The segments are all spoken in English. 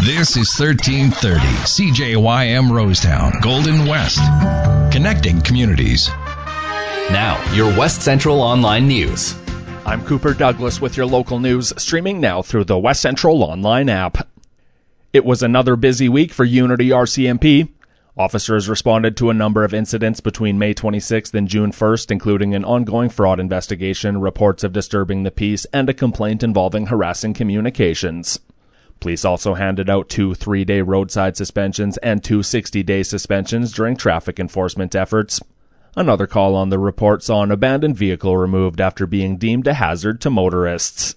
This is 1330 CJYM Rosetown, Golden West. Connecting communities. Now, your West Central Online News. I'm Cooper Douglas with your local news, streaming now through the West Central Online app. It was another busy week for Unity RCMP. Officers responded to a number of incidents between May 26th and June 1st, including an ongoing fraud investigation, reports of disturbing the peace, and a complaint involving harassing communications. Police also handed out 2 3-day roadside suspensions and 2 60-day suspensions during traffic enforcement efforts. Another call on the report saw an abandoned vehicle removed after being deemed a hazard to motorists.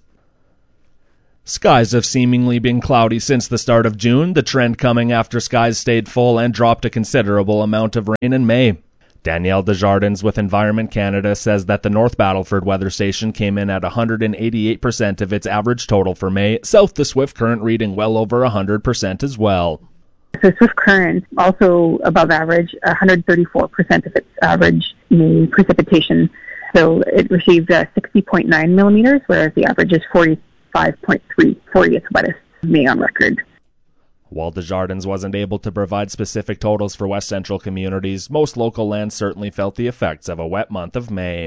Skies have seemingly been cloudy since the start of June, the trend coming after skies stayed full and dropped a considerable amount of rain in May. Danielle Desjardins with Environment Canada says that the North Battleford weather station came in at 188% of its average total for May, south the Swift Current reading well over 100% as well. So Swift Current, also above average, 134% of its average May precipitation. So it received 60.9 millimeters, whereas the average is 45.3, 40th wettest May on record. While Desjardins wasn't able to provide specific totals for West Central communities, most local lands certainly felt the effects of a wet month of May.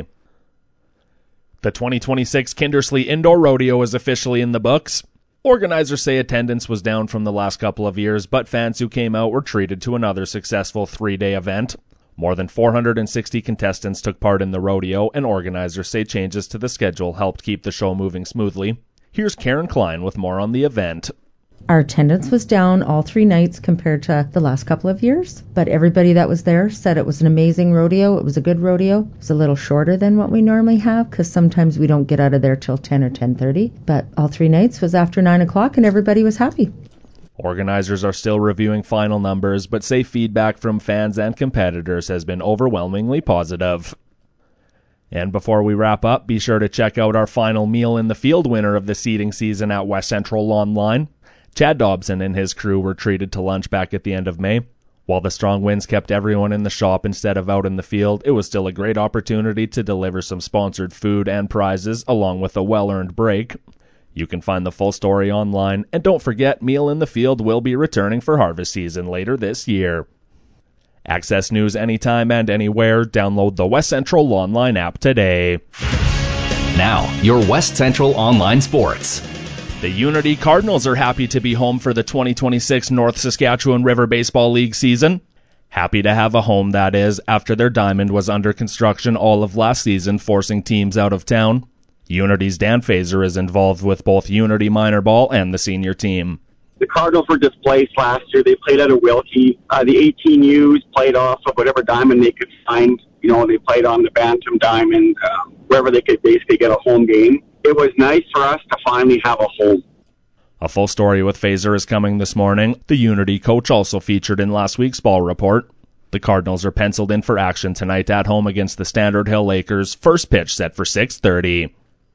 The 2026 Kindersley Indoor Rodeo is officially in the books. Organizers say attendance was down from the last couple of years, but fans who came out were treated to another successful 3-day event. More than 460 contestants took part in the rodeo, and organizers say changes to the schedule helped keep the show moving smoothly. Here's Karen Klein with more on the event. Our attendance was down all 3 nights compared to the last couple of years, but everybody that was there said it was an amazing rodeo. It was a good rodeo. It was a little shorter than what we normally have because sometimes we don't get out of there till 10 or 10:30, but all 3 nights was after 9 o'clock and everybody was happy. Organizers are still reviewing final numbers, but say feedback from fans and competitors has been overwhelmingly positive. And before we wrap up, be sure to check out our final Meal in the Field winner of the seeding season at West Central Online. Chad Dobson and his crew were treated to lunch back at the end of May. While the strong winds kept everyone in the shop instead of out in the field, it was still a great opportunity to deliver some sponsored food and prizes along with a well-earned break. You can find the full story online, and don't forget Meal in the Field will be returning for harvest season later this year. Access news anytime and anywhere. Download the West Central Online app today. Now, your West Central Online Sports. The Unity Cardinals are happy to be home for the 2026 North Saskatchewan River Baseball League season. Happy to have a home, that is, after their diamond was under construction all of last season, forcing teams out of town. Unity's Dan Fazer is involved with both Unity Minor Ball and the senior team. The Cardinals were displaced last year. They played out of Wilkie. The 18Us played off of whatever diamond they could find. You know, they played on the Bantam diamond, wherever they could basically get a home game. It was nice for us to finally have a home. A full story with Fazer is coming this morning. The Unity coach also featured in last week's ball report. The Cardinals are penciled in for action tonight at home against the Standard Hill Lakers. First pitch set for 6:30.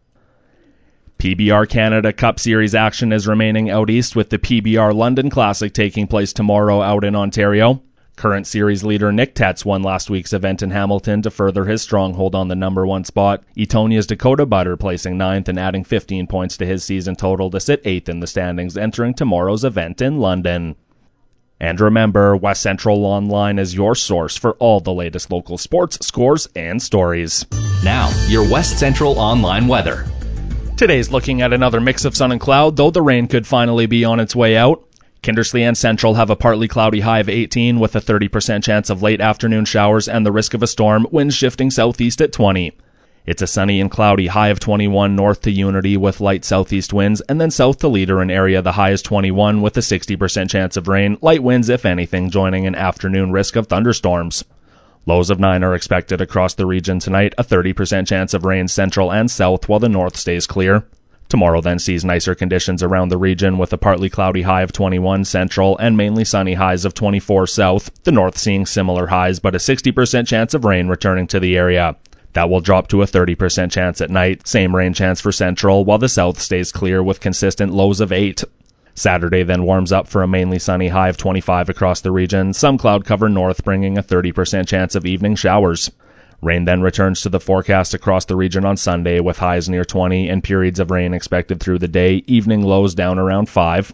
PBR Canada Cup Series action is remaining out east with the PBR London Classic taking place tomorrow out in Ontario. Current series leader Nick Tetz won last week's event in Hamilton to further his stronghold on the number 1 spot. Etonia's Dakota Butter placing 9th and adding 15 points to his season total to sit 8th in the standings entering tomorrow's event in London. And remember, West Central Online is your source for all the latest local sports, scores, and stories. Now, your West Central Online weather. Today's looking at another mix of sun and cloud, though the rain could finally be on its way out. Kindersley and Central have a partly cloudy high of 18 with a 30% chance of late afternoon showers and the risk of a storm, winds shifting southeast at 20. It's a sunny and cloudy high of 21 north to Unity with light southeast winds, and then south to Leader an area the high is 21 with a 60% chance of rain, light winds if anything, joining an afternoon risk of thunderstorms. Lows of 9 are expected across the region tonight, a 30% chance of rain central and south while the north stays clear. Tomorrow then sees nicer conditions around the region with a partly cloudy high of 21 central and mainly sunny highs of 24 south, the north seeing similar highs but a 60% chance of rain returning to the area. That will drop to a 30% chance at night, same rain chance for central, while the south stays clear with consistent lows of 8. Saturday then warms up for a mainly sunny high of 25 across the region, some cloud cover north bringing a 30% chance of evening showers. Rain then returns to the forecast across the region on Sunday with highs near 20 and periods of rain expected through the day, evening lows down around 5.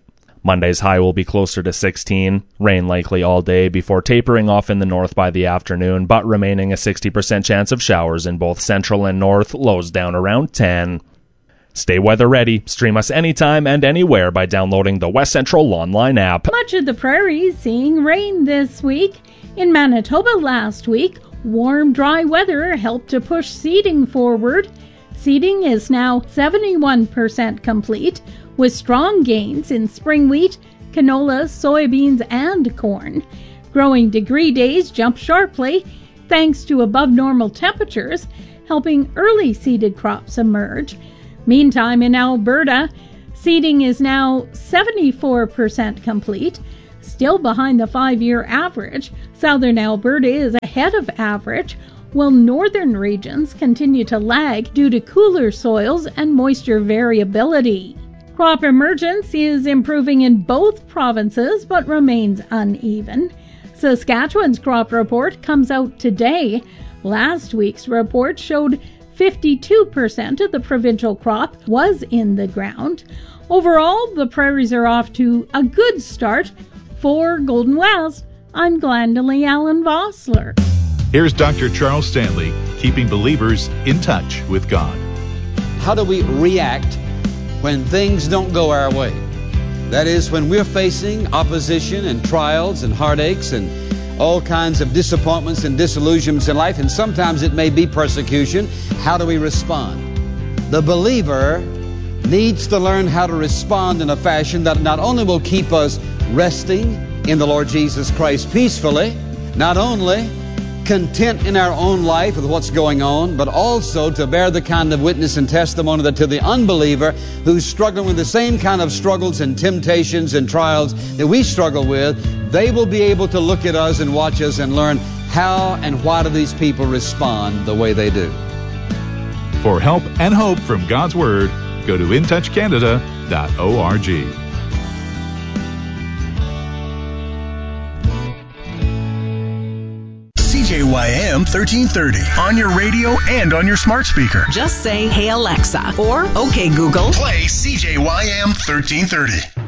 Monday's high will be closer to 16, rain likely all day before tapering off in the north by the afternoon, but remaining a 60% chance of showers in both central and north, lows down around 10. Stay weather ready. Stream us anytime and anywhere by downloading the West Central online app. Much of the prairie seeing rain this week. In Manitoba last week, warm, dry weather helped to push seeding forward. Seeding is now 71% complete, with strong gains in spring wheat, canola, soybeans, and corn. Growing degree days jumped sharply thanks to above normal temperatures, helping early seeded crops emerge. Meantime, in Alberta, seeding is now 74% complete, still behind the 5-year average. Southern Alberta is ahead of average, while northern regions continue to lag due to cooler soils and moisture variability. Crop emergence is improving in both provinces but remains uneven. Saskatchewan's crop report comes out today. Last week's report showed 52% of the provincial crop was in the ground. Overall, the prairies are off to a good start. For Golden West, I'm Glendalee Allen Vossler. Here's Dr. Charles Stanley, keeping believers in touch with God. How do we react when things don't go our way? That is, when we're facing opposition and trials and heartaches and all kinds of disappointments and disillusionments in life, and sometimes it may be persecution. How do we respond? The believer needs to learn how to respond in a fashion that not only will keep us resting in the Lord Jesus Christ peacefully, not only content in our own life with what's going on, but also to bear the kind of witness and testimony that to the unbeliever who's struggling with the same kind of struggles and temptations and trials that we struggle with, they will be able to look at us and watch us and learn how and why do these people respond the way they do. For help and hope from God's Word, go to intouchcanada.org. CJYM 1330 on your radio and on your smart speaker. Just say, "Hey Alexa," or "Okay Google." Play CJYM 1330.